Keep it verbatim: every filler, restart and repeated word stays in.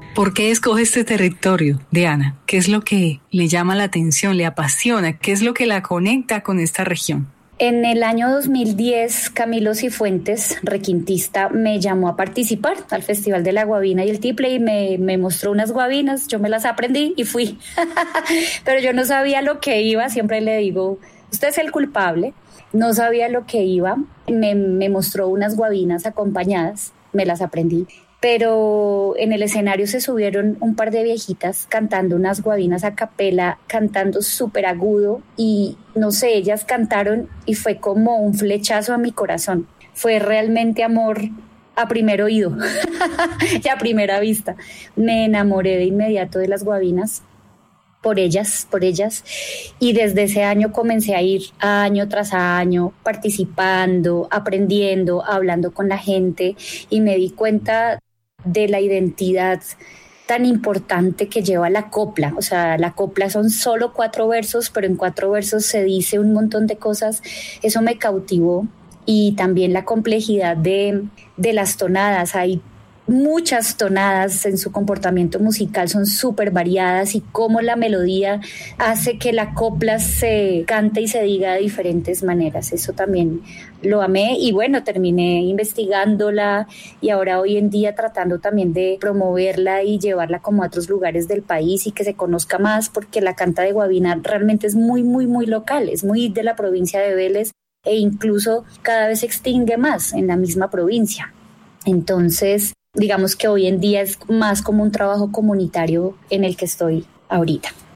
¿Por qué escoge este territorio, Diana? ¿Qué es lo que le llama la atención, le apasiona? ¿Qué es lo que la conecta con esta región? En el año dos mil diez, Camilo Cifuentes, requintista, me llamó a participar al Festival de la Guabina y el Tiple y me, me mostró unas guabinas, yo me las aprendí y fui. Pero yo no sabía lo que iba, siempre le digo, usted es el culpable. No sabía lo que iba, me, me mostró unas guabinas acompañadas, me las aprendí. Pero en el escenario se subieron un par de viejitas cantando unas guabinas a capela, cantando súper agudo y no sé, ellas cantaron y fue como un flechazo a mi corazón. Fue realmente amor a primer oído y a primera vista. Me enamoré de inmediato de las guabinas. por ellas, por ellas, y desde ese año comencé a ir año tras año participando, aprendiendo, hablando con la gente y me di cuenta de la identidad tan importante que lleva la copla. O sea, la copla son solo cuatro versos, pero en cuatro versos se dice un montón de cosas. Eso me cautivó y también la complejidad de, de las tonadas. Hay muchas tonadas en su comportamiento musical, son súper variadas y cómo la melodía hace que la copla se cante y se diga de diferentes maneras. Eso también lo amé y bueno, terminé investigándola y ahora hoy en día tratando también de promoverla y llevarla como a otros lugares del país y que se conozca más, porque la canta de Guabina realmente es muy, muy, muy local, es muy de la provincia de Vélez e incluso cada vez se extingue más en la misma provincia. Entonces, digamos que hoy en día es más como un trabajo comunitario en el que estoy ahorita.